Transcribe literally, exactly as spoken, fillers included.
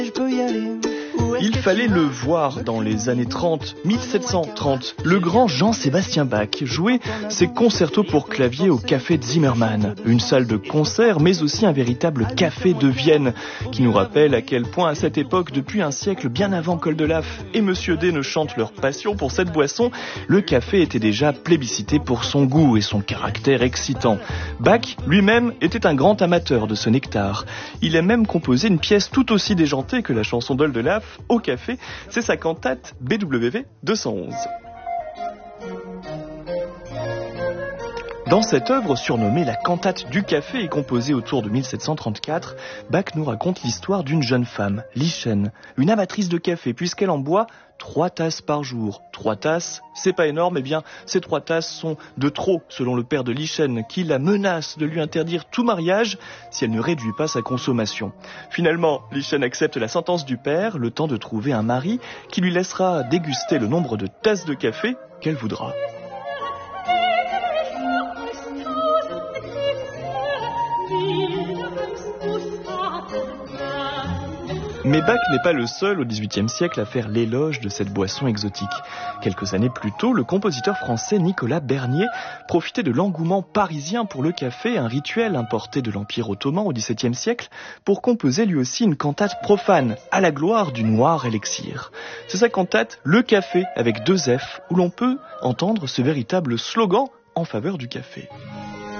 Je peux y aller. Il fallait le voir dans les années trente, mille sept cent trente. Le grand Jean-Sébastien Bach jouait ses concertos pour clavier au Café Zimmermann, une salle de concert mais aussi un véritable café de Vienne, qui nous rappelle à quel point à cette époque, depuis un siècle bien avant Coldelaf et Monsieur D ne chantent leur passion pour cette boisson, le café était déjà plébiscité pour son goût et son caractère excitant. Bach lui-même était un grand amateur de ce nectar. Il a même composé une pièce tout aussi déjantée que la chanson d'Oldelaf au café, c'est sa cantate B W V deux cent onze. Dans cette œuvre, surnommée la cantate du café et composée autour de mille sept cent trente-quatre, Bach nous raconte l'histoire d'une jeune femme, Lieschen, une amatrice de café, puisqu'elle en boit trois tasses par jour. Trois tasses, c'est pas énorme, eh bien, ces trois tasses sont de trop, selon le père de Lieschen, qui la menace de lui interdire tout mariage si elle ne réduit pas sa consommation. Finalement, Lieschen accepte la sentence du père, le temps de trouver un mari qui lui laissera déguster le nombre de tasses de café qu'elle voudra. Mais Bach n'est pas le seul au dix-huitième siècle à faire l'éloge de cette boisson exotique. Quelques années plus tôt, le compositeur français Nicolas Bernier profitait de l'engouement parisien pour le café, un rituel importé de l'Empire ottoman au dix-septième siècle, pour composer lui aussi une cantate profane, à la gloire du noir élixir. C'est sa cantate « Le café » avec deux F, où l'on peut entendre ce véritable slogan en faveur du café.